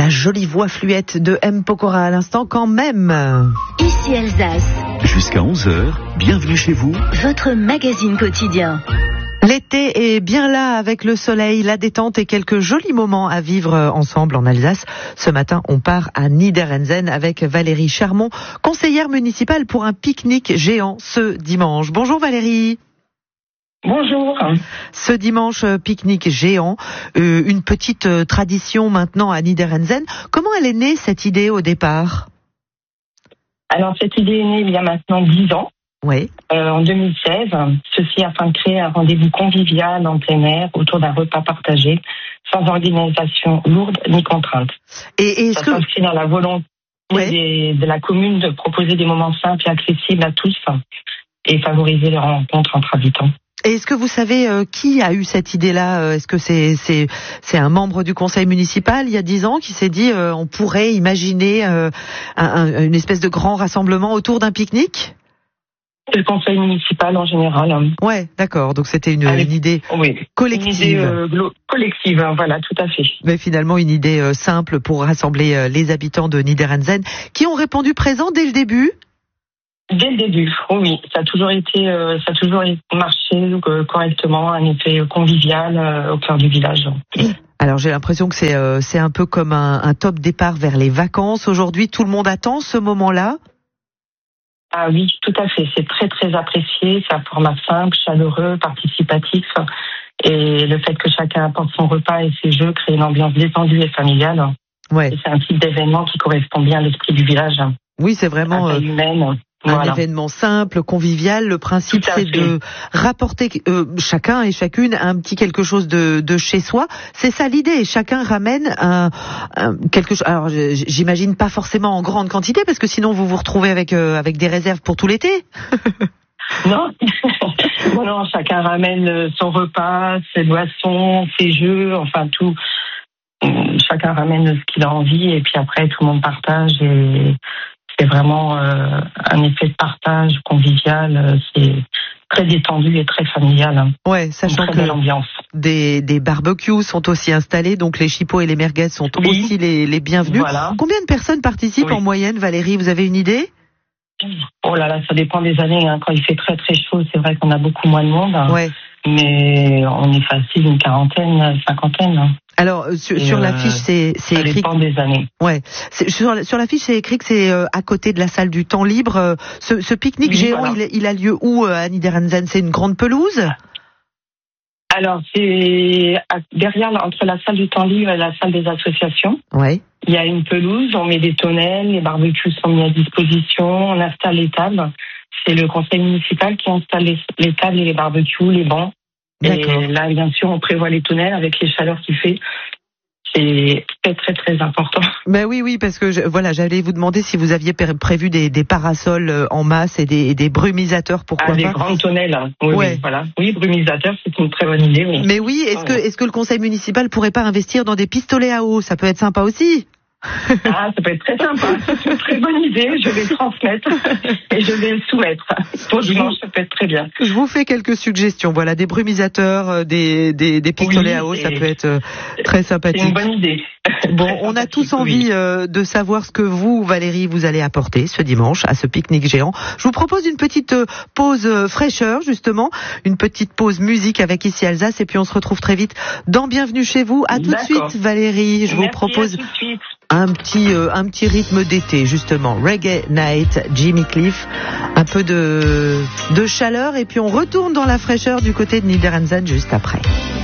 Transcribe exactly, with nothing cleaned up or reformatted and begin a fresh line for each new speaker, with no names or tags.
jolie voix fluette de M. Pokora à l'instant quand même.
Ici Alsace.
Jusqu'à onze heures, bienvenue chez vous.
Votre magazine quotidien.
L'été est bien là avec le soleil, la détente et quelques jolis moments à vivre ensemble en Alsace. Ce matin, on part à Niederhausen avec Valérie Charmont, conseillère municipale pour un pique-nique géant ce dimanche. Bonjour Valérie.
Bonjour.
Ce dimanche, pique-nique géant, euh, une petite euh, tradition maintenant à Niederhausen. Comment elle est née cette idée au départ ?
Alors cette idée est née il y a maintenant dix ans.
Oui.
Euh, en deux mille seize, ceci afin de créer un rendez-vous convivial en plein air autour d'un repas partagé, sans organisation lourde ni contrainte.
Et, et est-ce
Ça
que
s'inscrit dans la volonté
ouais.
des, de la commune de proposer des moments simples et accessibles à tous et favoriser les rencontres entre habitants.
Et est-ce que vous savez euh, qui a eu cette idée-là ? Est-ce que c'est c'est c'est un membre du conseil municipal il y a dix ans qui s'est dit euh, on pourrait imaginer euh, un, un, une espèce de grand rassemblement autour d'un pique-nique ?
C'est le conseil municipal en général.
Ouais, d'accord. Donc c'était une,
Allez,
une idée
oui,
collective.
Une idée euh, glo- collective, voilà, tout à fait.
Mais finalement une idée euh, simple pour rassembler euh, les habitants de Niederhausen qui ont répondu présent dès le début.
Dès le début, oui, ça a toujours été, euh, ça a toujours marché euh, correctement, un effet convivial euh, au cœur du village.
Alors j'ai l'impression que c'est euh, c'est un peu comme un, un top départ vers les vacances. Aujourd'hui, tout le monde attend ce moment-là.
Ah oui, tout à fait. C'est très très apprécié. C'est un format simple, chaleureux, participatif, et le fait que chacun apporte son repas et ses jeux crée une ambiance détendue et familiale.
Ouais.
Et c'est un type d'événement qui correspond bien à l'esprit du village.
Oui, c'est vraiment.
À taille humaine.
Un
Voilà.
événement simple, convivial. Le principe, c'est
fait.
de rapporter euh, chacun et chacune un petit quelque chose de, de chez soi. C'est ça l'idée. Chacun ramène un, un quelque chose. Alors, j'imagine pas forcément en grande quantité, parce que sinon vous vous retrouvez avec euh, avec des réserves pour tout l'été.
Non, non, non. Chacun ramène son repas, ses boissons, ses jeux, enfin tout. Chacun ramène ce qu'il a envie, et puis après tout le monde partage et c'est vraiment euh, un effet de partage convivial, c'est très détendu et très familial.
Ouais, sachant
très
que
belle ambiance.
Des, des barbecues sont aussi installés, donc les chipots et les merguez sont
Oui.
aussi les, les bienvenus.
Voilà.
Combien de personnes participent
Oui.
en moyenne, Valérie ? Vous avez une idée ?
Oh là là, ça dépend des années. Hein. Quand il fait très très chaud, c'est vrai qu'on a beaucoup moins de monde. Hein.
Ouais.
Mais on est facile une quarantaine, cinquantaine. Hein.
Alors sur, sur
euh,
l'affiche, c'est, c'est
ça
écrit.
dépend des années.
Ouais. C'est, sur, sur l'affiche, c'est écrit que c'est euh, à côté de la salle du temps libre. Euh, ce, ce pique-nique
Oui,
géant,
voilà.
il, il a lieu où euh, à Niederhausen ? C'est une grande pelouse ?
Alors c'est à- derrière, entre la salle du temps libre et la salle des associations.
Ouais.
Il y a une pelouse, on met des tonnelles, les barbecues sont mis à disposition, on installe les tables. C'est le conseil municipal qui installe les, les tables et les barbecues, les bancs.
D'accord.
Et là, bien sûr, on prévoit les tonnelles avec les chaleurs qu'il fait. C'est très, très, très important.
Ben oui, oui, parce que je, voilà, j'allais vous demander si vous aviez pr- prévu des, des parasols euh, en masse et des, et des brumisateurs, pourquoi
Ah, des
pas.
grandes tonnelles. Hein. Oui,
Ouais.
oui, voilà. Oui, brumisateur, c'est une très bonne idée. Oui.
Mais oui, est-ce
Ah,
que,
ouais.
est-ce que le conseil municipal pourrait pas investir dans des pistolets à eau ? Ça peut être sympa aussi.
Ah, ça peut être très sympa. C'est une très bonne idée. Je vais le transmettre et je vais le soumettre. Pour dimanche, ça peut être très bien.
Je vous fais quelques suggestions. Voilà, des brumisateurs, euh, des, des, des pistolets
Oui,
à eau, ça
et-
peut être euh, très
C'est
sympathique.
une bonne idée.
Bon,
Très
on a
sympathique,
tous
oui.
envie euh, de savoir ce que vous, Valérie, vous allez apporter ce dimanche à ce pique-nique géant. Je vous propose une petite euh, pause euh, fraîcheur, justement, une petite pause musique avec Ici Alsace, et puis on se retrouve très vite dans Bienvenue chez vous. À tout de
D'accord.
suite, Valérie. Je vous
Merci,
propose
à tout de suite.
un petit euh, un petit rythme d'été, justement. Reggae Night, Jimmy Cliff, un peu de de chaleur, et puis on retourne dans la fraîcheur du côté de Niederhausen juste après.